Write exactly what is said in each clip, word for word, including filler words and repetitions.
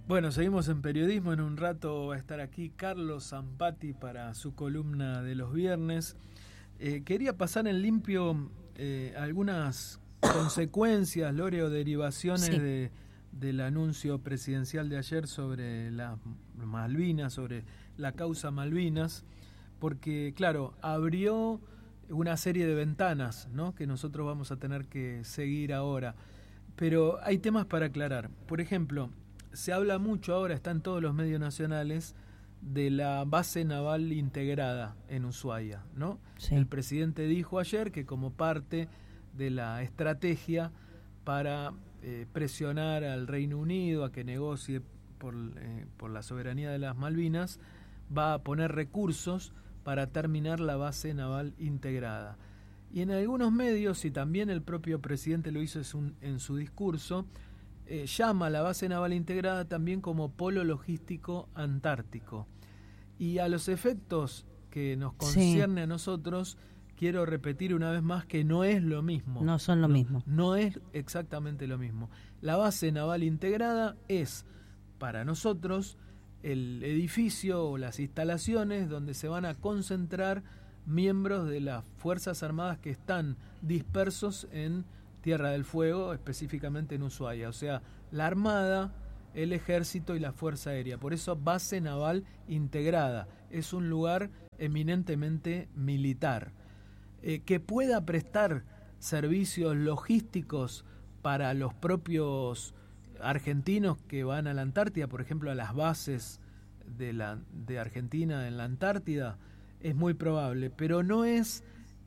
Bueno, seguimos en periodismo. En un rato va a estar aquí Carlos Zampati para su columna de los viernes. Eh, quería pasar en limpio eh, algunas consecuencias, Lore, o derivaciones Sí. de, del anuncio presidencial de ayer sobre las Malvinas, sobre la causa Malvinas, porque, claro, abrió una serie de ventanas, ¿no?, que nosotros vamos a tener que seguir ahora. Pero hay temas para aclarar. Por ejemplo, se habla mucho ahora, está en todos los medios nacionales, de la base naval integrada en Ushuaia, ¿no? Sí. El presidente dijo ayer que como parte de la estrategia para eh, presionar al Reino Unido a que negocie por, eh, por la soberanía de las Malvinas, va a poner recursos para terminar la base naval integrada. Y en algunos medios, y también el propio presidente lo hizo en su discurso, Eh, llama a la base naval integrada también como polo logístico antártico. Y a los efectos que nos concierne sí. a nosotros, quiero repetir una vez más que no es lo mismo. No son lo no, mismo. No es exactamente lo mismo. La base naval integrada es, para nosotros, el edificio o las instalaciones donde se van a concentrar miembros de las Fuerzas Armadas que están dispersos en Tierra del Fuego, específicamente en Ushuaia, o sea, la Armada, el Ejército y la Fuerza Aérea. Por eso, base naval integrada. Es un lugar eminentemente militar. Eh, que pueda prestar servicios logísticos para los propios argentinos que van a la Antártida, por ejemplo, a las bases de, la, de Argentina en la Antártida, es muy probable, pero no es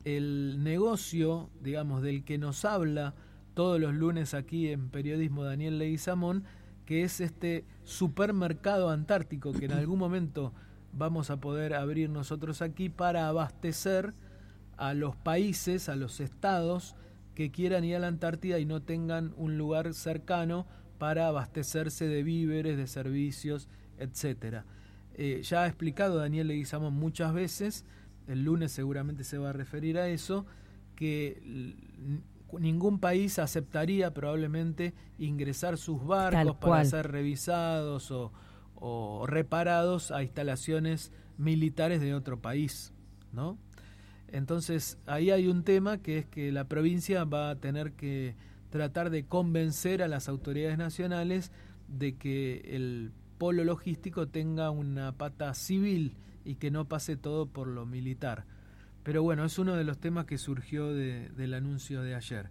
el negocio, digamos, del que nos habla todos los lunes aquí en Periodismo Daniel Leguizamón, que es este supermercado antártico que en algún momento vamos a poder abrir nosotros aquí para abastecer a los países, a los estados que quieran ir a la Antártida y no tengan un lugar cercano para abastecerse de víveres, de servicios, etcétera. Eh, ya ha explicado Daniel Leguizamón muchas veces, el lunes seguramente se va a referir a eso, que ningún país aceptaría probablemente ingresar sus barcos para ser revisados o, o reparados a instalaciones militares de otro país, ¿no? Entonces ahí hay un tema que es que la provincia va a tener que tratar de convencer a las autoridades nacionales de que el polo logístico tenga una pata civil y que no pase todo por lo militar. Pero bueno, es uno de los temas que surgió de, del anuncio de ayer.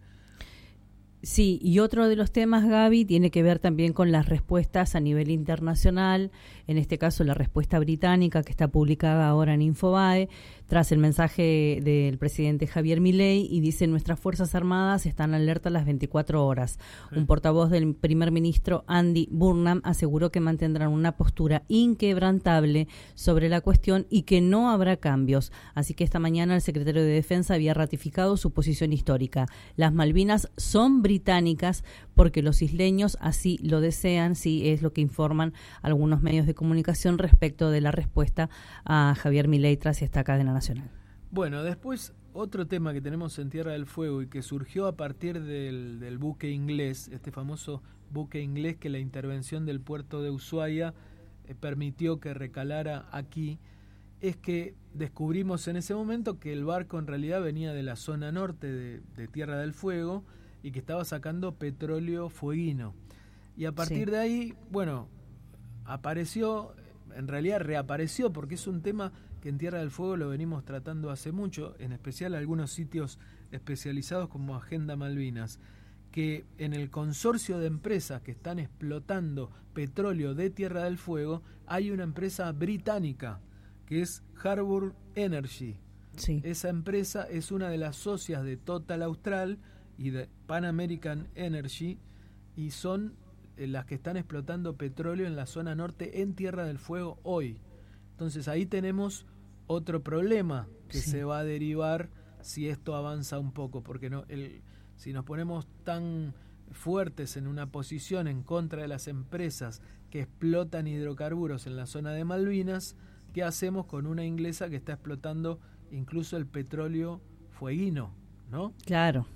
Sí, y otro de los temas, Gaby, tiene que ver también con las respuestas a nivel internacional, en este caso la respuesta británica que está publicada ahora en Infobae, tras el mensaje del presidente Javier Milei, y dice: nuestras Fuerzas Armadas están alerta las veinticuatro horas. Sí. Un portavoz del primer ministro, Andy Burnham, aseguró que mantendrán una postura inquebrantable sobre la cuestión y que no habrá cambios. Así que esta mañana el secretario de Defensa había ratificado su posición histórica. Las Malvinas son británicas porque los isleños así lo desean, sí, es lo que informan algunos medios de comunicación respecto de la respuesta a Javier Milei tras esta cadena nacional. Bueno, después otro tema que tenemos en Tierra del Fuego y que surgió a partir del, del buque inglés, este famoso buque inglés que la intervención del puerto de Ushuaia eh, permitió que recalara aquí, es que descubrimos en ese momento que el barco en realidad venía de la zona norte de, de Tierra del Fuego y que estaba sacando petróleo fueguino. Y a partir sí. de ahí, bueno, apareció, en realidad reapareció, porque es un tema que en Tierra del Fuego lo venimos tratando hace mucho, en especial algunos sitios especializados como Agenda Malvinas, que en el consorcio de empresas que están explotando petróleo de Tierra del Fuego hay una empresa británica que es Harbour Energy. Sí. Esa empresa es una de las socias de Total Austral y de Pan American Energy, y son las que están explotando petróleo en la zona norte en Tierra del Fuego hoy. Entonces ahí tenemos otro problema que sí. se va a derivar si esto avanza un poco, porque no, el, si nos ponemos tan fuertes en una posición en contra de las empresas que explotan hidrocarburos en la zona de Malvinas, ¿qué hacemos con una inglesa que está explotando incluso el petróleo fueguino, ¿no? Claro.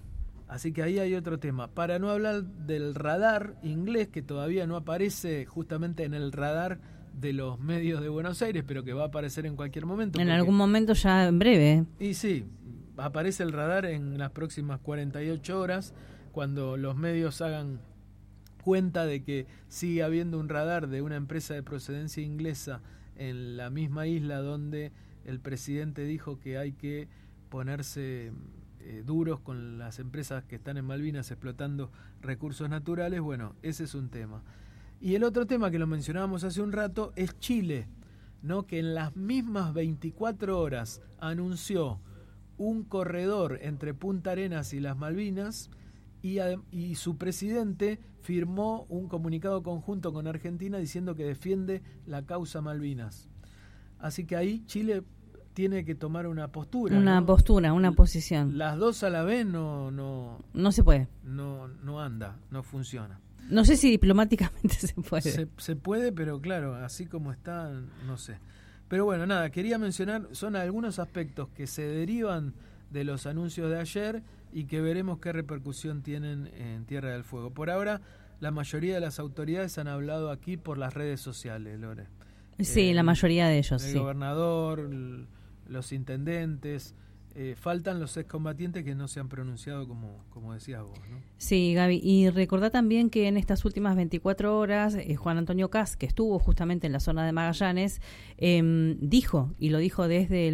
Así que ahí hay otro tema. Para no hablar del radar inglés, que todavía no aparece justamente en el radar de los medios de Buenos Aires, pero que va a aparecer en cualquier momento. En porque, algún momento ya en breve. Y sí, aparece el radar en las próximas cuarenta y ocho horas, cuando los medios hagan cuenta de que sigue habiendo un radar de una empresa de procedencia inglesa en la misma isla donde el presidente dijo que hay que ponerse eh, duros con las empresas que están en Malvinas explotando recursos naturales. Bueno, ese es un tema. Y el otro tema que lo mencionábamos hace un rato es Chile, ¿no? Que en las mismas veinticuatro horas anunció un corredor entre Punta Arenas y las Malvinas, y, y su presidente firmó un comunicado conjunto con Argentina diciendo que defiende la causa Malvinas. Así que ahí Chile tiene que tomar una postura. Una ¿no? postura, una posición. Las dos a la vez no, no, no se puede. No, no anda, no funciona. No sé si diplomáticamente se puede. Se, se puede, pero claro, así como está, no sé. Pero bueno, nada, quería mencionar, son algunos aspectos que se derivan de los anuncios de ayer y que veremos qué repercusión tienen en Tierra del Fuego. Por ahora, la mayoría de las autoridades han hablado aquí por las redes sociales, Lore. Sí, eh, la mayoría de ellos, el sí. El gobernador, el, los intendentes, eh, faltan los excombatientes que no se han pronunciado como, como decías vos, ¿no? Sí, Gaby, y recordá también que en estas últimas veinticuatro horas, eh, Juan Antonio Kast, que estuvo justamente en la zona de Magallanes, eh, dijo, y lo dijo desde el